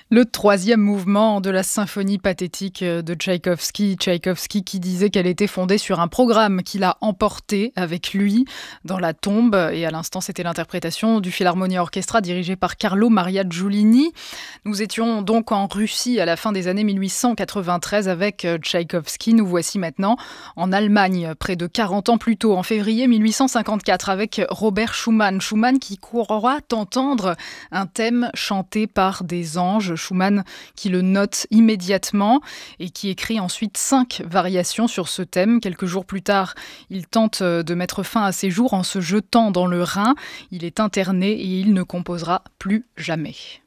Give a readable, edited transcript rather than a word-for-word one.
Le troisième mouvement de la symphonie pathétique de Tchaïkovski. Tchaïkovski qui disait qu'elle était fondée sur un programme qu'il a emporté avec lui dans la tombe. Et à l'instant, c'était l'interprétation du Philharmonia Orchestra dirigé par Carlo Maria Giulini. Nous étions donc en Russie à la fin des années 1893 avec Tchaïkovski. Nous voici maintenant en Allemagne, près de 40 ans plus tôt, en février 1854, avec Robert Schumann. Schumann qui croit entendre un thème chanté par des anges. Schumann qui le note immédiatement et qui écrit ensuite 5 variations sur ce thème. Quelques jours plus tard, il tente de mettre fin à ses jours en se jetant dans le Rhin. Il est interné et il ne composera plus jamais.